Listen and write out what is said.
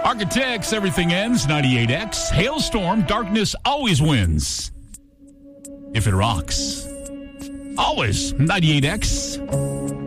Architects, everything ends. 98X. Hailstorm, darkness always wins. If it rocks. Always. 98X.